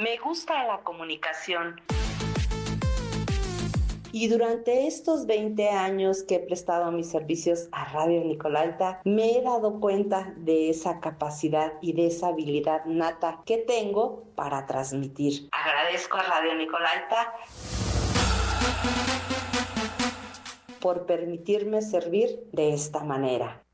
Me gusta la comunicación. Y durante estos 20 años que he prestado mis servicios a Radio Nicolaita, me he dado cuenta de esa capacidad y de esa habilidad nata que tengo para transmitir. Agradezco a Radio Nicolaita por permitirme servir de esta manera.